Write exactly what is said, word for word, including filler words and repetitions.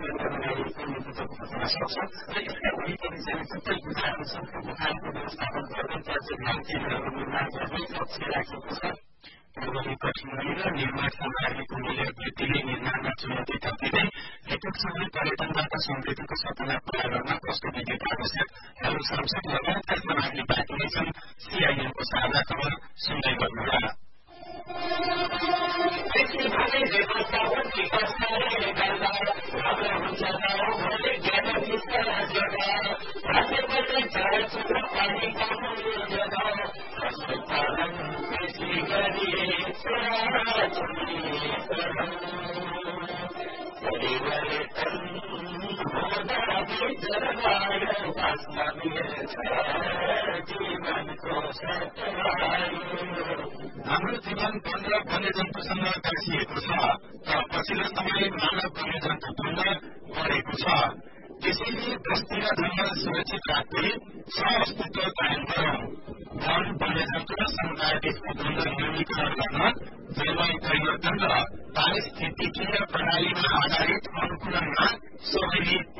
गर्नलाई हुन सक्छ र यसका वरिपरि चाहिँ थुप्रै विधाहरू छन् विधानको व्यवस्थापन गर्ने त्यहाँ चाहिँ ध्यान केन्द्रहरू निर्माण गर्ने लक्ष्य राखेको छ पूर्वले कठिनाई र निर्माण सामग्रीको मूल्य वृद्धिले निर्माणमा चुनौती थपिँदै लेखकसँगै पर्यटनबाट समृद्धिको सपना पूरा गर्न कस्तो विद्युत आवश्यक हाम्रो सांसद लगायतका सामग्री बाँकी नै छन् सीआईएनको साझा खबर सुन्दै गर्नुहोला हाम्रो जीवन वन र वन्यजन्तुसँग गाँसिएको छ तर पछिल्लो समय मानव वन्यजन्तु द्वन्द बढेको छ त्यसैले बस्ती र जंगल सुरक्षित राख्दै सह-अस्तित्व कायम गरौं वन वन्यजन्तु र समुदायबीचको द्वन्द न्यूनीकरण गर्न जलवायु परिवर्तन र पारिस्थितिकीय प्रणालीमा आधारित अनुकूलनमा सबैले